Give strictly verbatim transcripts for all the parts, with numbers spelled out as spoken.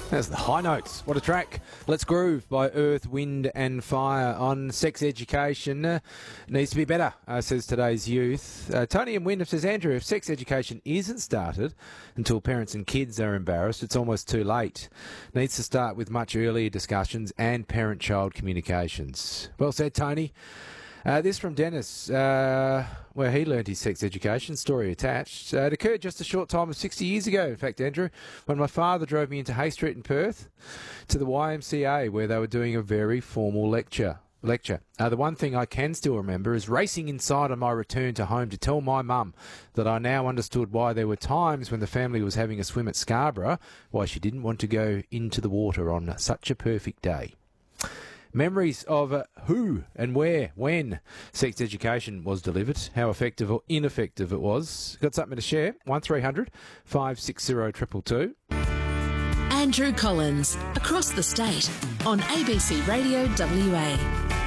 That's the high notes. What a track. Let's Groove by Earth, Wind and Fire on sex education. Uh, needs to be better, uh, says today's youth. Uh, Tony and Wyndham says, Andrew, if sex education isn't started until parents and kids are embarrassed, it's almost too late. Needs to start with much earlier discussions and parent-child communications. Well said, Tony. Uh, this from Dennis, uh, where he learned his sex education, story attached. Uh, it occurred just a short time of sixty years ago, in fact, Andrew, when my father drove me into Hay Street in Perth to the Y M C A, where they were doing a very formal lecture. Lecture. Uh, the one thing I can still remember is racing inside on my return to home to tell my mum that I now understood why there were times when the family was having a swim at Scarborough, why she didn't want to go into the water on such a perfect day. Memories of uh, who and where, when sex education was delivered, how effective or ineffective it was. Got something to share? one three hundred five six zero two two two. Andrew Collins, across the state on A B C Radio W A.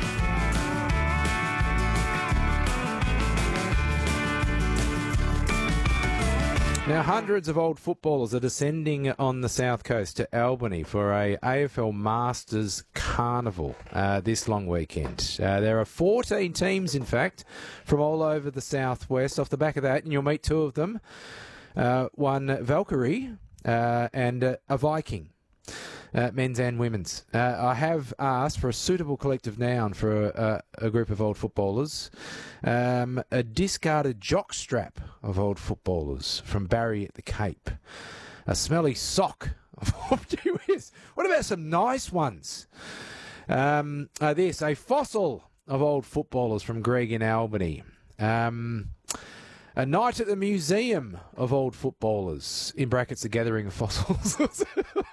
Now, hundreds of old footballers are descending on the south coast to Albany for a A F L Masters Carnival uh, this long weekend. Uh, there are fourteen teams, in fact, from all over the southwest. Off the back of that, and you'll meet two of them, uh, one Valkyrie uh, and uh, a Viking. Uh, men's and women's. Uh, I have asked for a suitable collective noun for a, a, a group of old footballers. Um, a discarded jockstrap of old footballers from Barry at the Cape. A smelly sock of What about some nice ones? Um, uh, this, a fossil of old footballers from Greg in Albany. Um... A night at the museum of old footballers, in brackets, a gathering of fossils.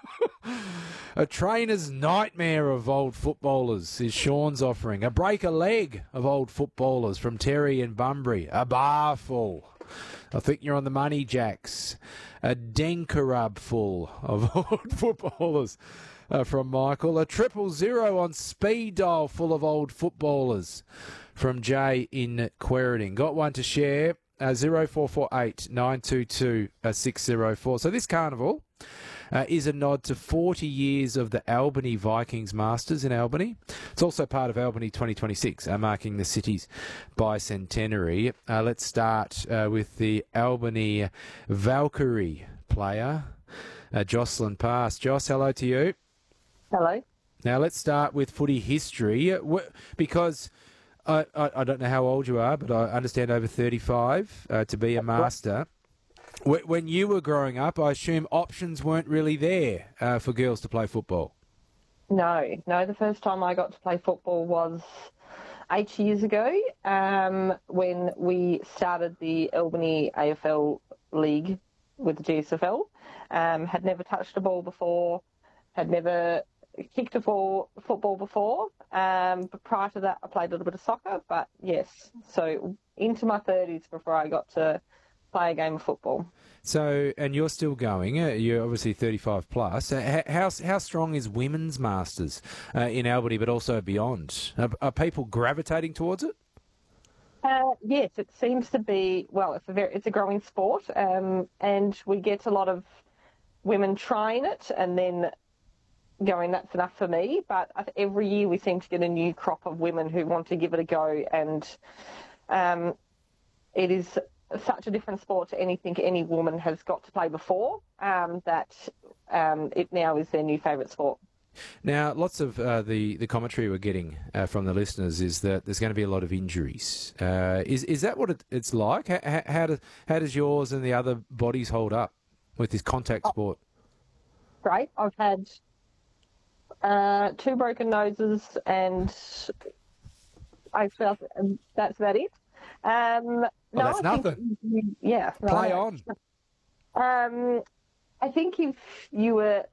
A trainer's nightmare of old footballers is Sean's offering. A break a leg of old footballers from Terry and Bunbury. A bar full. I think you're on the money, Jacks. A denkarub full of old footballers uh, from Michael. A triple zero on speed dial full of old footballers from Jay in Quairading. Got one to share. Uh, zero four four eight nine two two six zero four. So this carnival uh, is a nod to forty years of the Albany Vikings Masters in Albany. It's also part of Albany twenty twenty-six, uh, marking the city's bicentenary. Uh, let's start uh, with the Albany Valkyrie player, uh, Jocelyn Pass. Joss, hello to you. Hello. Now let's start with footy history, uh, wh- because... I, I, I don't know how old you are, but I understand over thirty-five uh, to be a master. When you were growing up, I assume options weren't really there uh, for girls to play football. No, no. The first time I got to play football was eight years ago um, when we started the Albany A F L League with the G S F L. Um, had never touched a ball before, had never kicked a ball football before. Um, but prior to that, I played a little bit of soccer. But yes, so into my thirties before I got to play a game of football. So, and you're still going. Uh, you're obviously thirty-five plus. Uh, how how strong is women's masters uh, in Albany, but also beyond? Are, are people gravitating towards it? Uh, yes, it seems to be. Well, it's a very it's a growing sport, um, and we get a lot of women trying it, and then going, that's enough for me. But every year we seem to get a new crop of women who want to give it a go, and um, it is such a different sport to anything any woman has got to play before um, that um, it now is their new favourite sport. Now, lots of uh, the, the commentary we're getting uh, from the listeners is that there's going to be a lot of injuries. Uh, is is that what it, it's like? How, how, does, how does yours and the other bodies hold up with this contact oh, sport? Great. I've had uh, two broken noses and I felt that's about it. Um, well, no, that's I nothing. Think, yeah. Play right. on. Um, I think if you were